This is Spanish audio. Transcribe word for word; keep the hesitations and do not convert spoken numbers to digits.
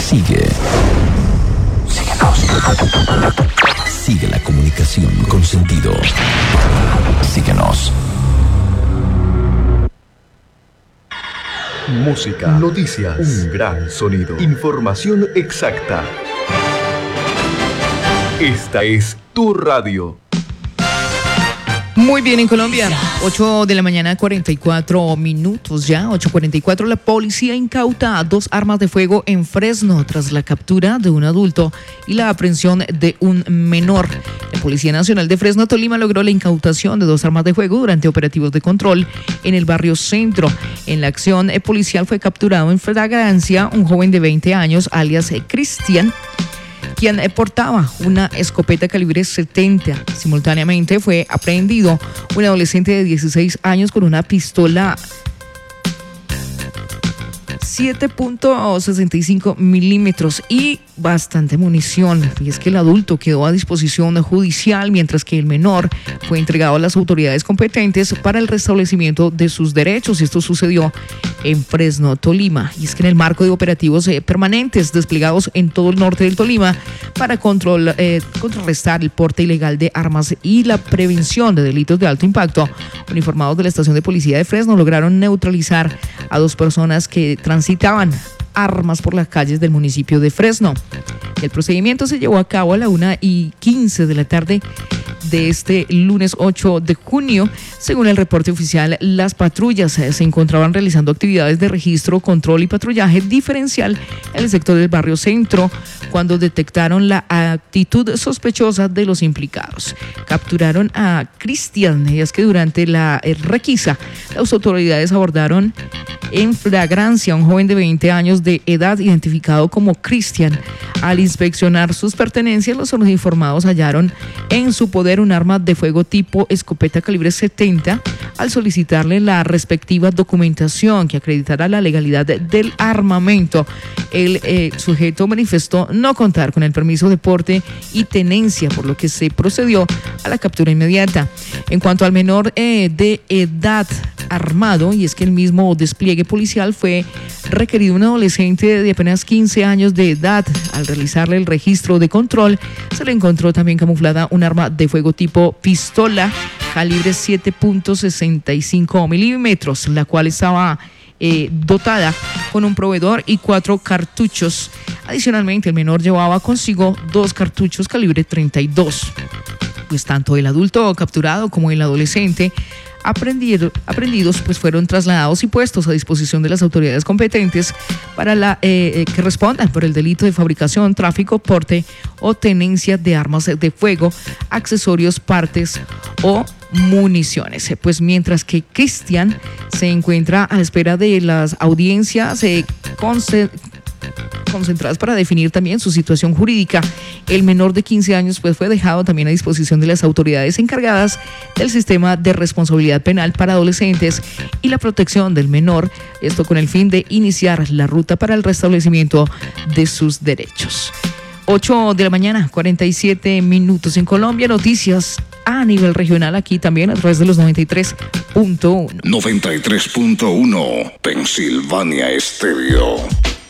Sigue. Síguenos. Sigue la comunicación con sentido. Síguenos. Música, noticias, un gran sonido, información exacta. Esta es tu radio. Muy bien, en Colombia, ocho de la mañana, cuarenta y cuatro minutos ya, ocho cuarenta y cuatro. La policía incauta dos armas de fuego en Fresno tras la captura de un adulto y la aprehensión de un menor. La Policía Nacional de Fresno, Tolima, logró la incautación de dos armas de fuego durante operativos de control en el barrio Centro. En la acción policial fue capturado en flagrancia un joven de veinte años, alias Cristian, quien portaba una escopeta calibre setenta. Simultáneamente fue aprehendido un adolescente de dieciséis años con una pistola siete punto sesenta y cinco milímetros y bastante munición. Y es que el adulto quedó a disposición judicial, mientras que el menor fue entregado a las autoridades competentes para el restablecimiento de sus derechos. Y esto sucedió en Fresno, Tolima. Y es que en el marco de operativos eh, permanentes desplegados en todo el norte del Tolima para control, eh, contrarrestar el porte ilegal de armas y la prevención de delitos de alto impacto, uniformados de la estación de policía de Fresno lograron neutralizar a dos personas que transitaban armas por las calles del municipio de Fresno. El procedimiento se llevó a cabo a la una y quince de la tarde de este lunes ocho de junio. Según el reporte oficial, las patrullas se encontraban realizando actividades de registro, control y patrullaje diferencial en el sector del barrio Centro cuando detectaron la actitud sospechosa de los implicados. Capturaron a Cristian, y es que durante la requisa las autoridades abordaron en flagrancia a un joven de veinte años de edad identificado como Cristian. Al inspeccionar sus pertenencias, los uniformados hallaron en su poder un arma de fuego tipo escopeta calibre setenta. Al solicitarle la respectiva documentación que acreditara la legalidad del armamento, el eh, sujeto manifestó no contar con el permiso de porte y tenencia, por lo que se procedió a la captura inmediata. En cuanto al menor eh, de edad armado, y es que el mismo despliegue policial fue requerido un adolescente de apenas quince años de edad. Al realizarle el registro de control, se le encontró también camuflada un arma de fuego tipo pistola calibre siete punto sesenta y cinco milímetros, la cual estaba eh, dotada con un proveedor y cuatro cartuchos. Adicionalmente, el menor llevaba consigo dos cartuchos calibre treinta y dos. Pues tanto el adulto capturado como el adolescente Aprendido, aprendidos pues fueron trasladados y puestos a disposición de las autoridades competentes para la eh, que respondan por el delito de fabricación, tráfico, porte o tenencia de armas de fuego, accesorios, partes o municiones. Pues mientras que Cristian se encuentra a la espera de las audiencias eh, conce- concentradas para definir también su situación jurídica, el menor de quince años pues fue dejado también a disposición de las autoridades encargadas del sistema de responsabilidad penal para adolescentes y la protección del menor, esto con el fin de iniciar la ruta para el restablecimiento de sus derechos. ocho de la mañana, cuarenta y siete minutos en Colombia. Noticias a nivel regional aquí también a través de los noventa y tres punto uno. noventa y tres punto uno Pensilvania Estéreo.